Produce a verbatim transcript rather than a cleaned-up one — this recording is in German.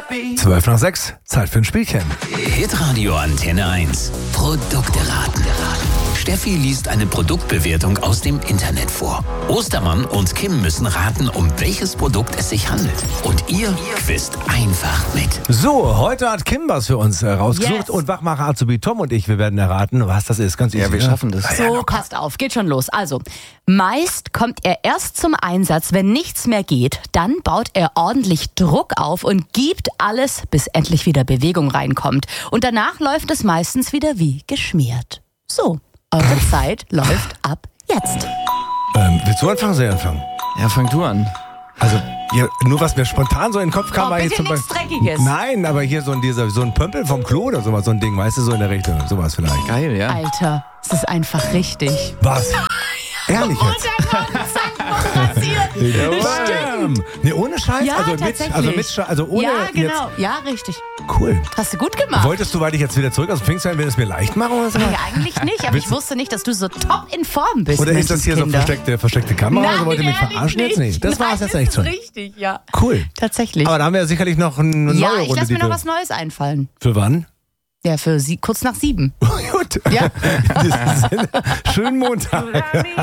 zwölf nach sechs, Zeit für ein Spielchen. Hitradio Antenne eins. Produkte raten. Steffi liest eine Produktbewertung aus dem Internet vor. Ostermann und Kim müssen raten, um welches Produkt es sich handelt. Und ihr quizt einfach mit. So, heute hat Kim was für uns äh, rausgesucht Yes. und Wachmacher Azubi Tom und ich, wir werden erraten, was das ist. Ganz easy, Ja, wir ne? schaffen das. So, passt auf, geht schon los. Also, meist kommt er erst zum Einsatz, wenn nichts mehr geht. Dann baut er ordentlich Druck auf und gibt alles, bis endlich wieder Bewegung reinkommt. Und danach läuft es meistens wieder wie geschmiert. So, eure Zeit läuft ab jetzt. Ähm, willst du anfangen, soll ich anfangen? Ja, fang du an. Also, hier, nur was mir spontan so in den Kopf kam, Oh, war bitte jetzt zum nichts Beispiel. Dreckiges. Nein, aber hier so ein, dieser, so ein Pömpel vom Klo oder sowas, so ein Ding, weißt du, so in der Richtung, sowas vielleicht. Geil, ja. Alter, es ist einfach richtig. Was? Ehrlich jetzt? Bam. Nee, ohne Scheiß? Ja, also, mit, tatsächlich. also mit Scheiß, also ohne Ja, genau. jetzt. Ja, richtig. Cool. Hast du gut gemacht. Wolltest du, weil ich jetzt wieder zurück aus dem Pfingstwein bin, es mir leicht machen oder so? Nee, eigentlich nicht, aber ich wusste nicht, dass du so top in Form bist. Oder ist das hier so Menschenskinder. versteckte, versteckte Kamera? Nein, oder wollt ihr mich ehrlich verarschen jetzt? nicht. Nee, das war es Nein, jetzt echt das schon. ist richtig, ja. Cool. Tatsächlich. Aber da haben wir ja sicherlich noch eine ja, neue ich Runde. lasse mir die noch du- was Neues einfallen. Für wann? Ja, für sie kurz nach sieben. Gut. Ja. In diesem Sinne, schönen Montag.